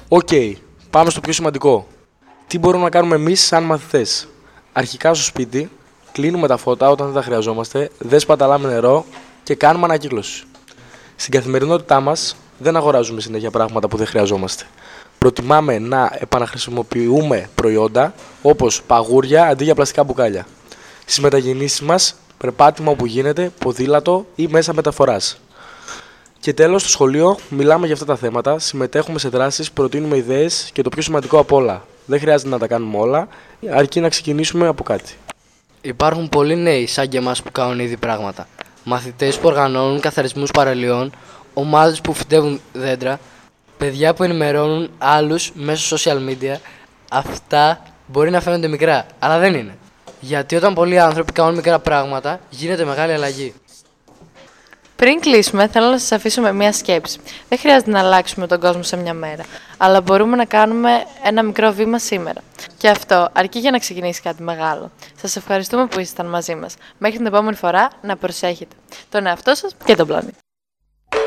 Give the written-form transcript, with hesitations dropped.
Οκ, πάμε στο πιο σημαντικό. Τι μπορούμε να κάνουμε εμείς σαν μαθητές? Αρχικά στο σπίτι, κλείνουμε τα φώτα όταν δεν τα χρειαζόμαστε, δεν σπαταλάμε νερό και κάνουμε ανακύκλωση. Στην καθημερινότητά μας δεν αγοράζουμε συνέχεια πράγματα που δεν χρειαζόμαστε. Προτιμάμε να επαναχρησιμοποιούμε προϊόντα όπως παγούρια αντί για πλαστικά μπουκάλια. Στις μετακινήσεις μας, περπάτημα όπου γίνεται, ποδήλατο ή μέσα μεταφοράς. Και τέλος, στο σχολείο μιλάμε για αυτά τα θέματα, συμμετέχουμε σε δράσεις, προτείνουμε ιδέες και το πιο σημαντικό απ' όλα, δεν χρειάζεται να τα κάνουμε όλα, αρκεί να ξεκινήσουμε από κάτι. Υπάρχουν πολλοί νέοι σαν και εμάς που κάνουν ήδη πράγματα. Μαθητές που οργανώνουν καθαρισμούς παραλιών, ομάδες που φυτεύουν δέντρα, παιδιά που ενημερώνουν άλλους μέσω social media. Αυτά μπορεί να φαίνονται μικρά, αλλά δεν είναι. Γιατί όταν πολλοί άνθρωποι κάνουν μικρά πράγματα, γίνεται μεγάλη αλλαγή. Πριν κλείσουμε, θέλω να σας αφήσω με μία σκέψη. Δεν χρειάζεται να αλλάξουμε τον κόσμο σε μια μέρα, αλλά μπορούμε να κάνουμε ένα μικρό βήμα σήμερα. Και αυτό αρκεί για να ξεκινήσει κάτι μεγάλο. Σας ευχαριστούμε που ήσασταν μαζί μας. Μέχρι την επόμενη φορά, να προσέχετε τον εαυτό σας και τον πλανήτη.